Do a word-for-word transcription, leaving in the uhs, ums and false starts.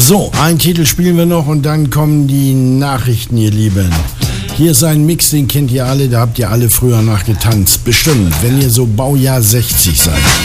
So, einen Titel spielen wir noch und dann kommen die Nachrichten, ihr Lieben. Hier ist ein Mix, den kennt ihr alle, da habt ihr alle früher nachgetanzt. Bestimmt, wenn ihr so Baujahr sechzig seid.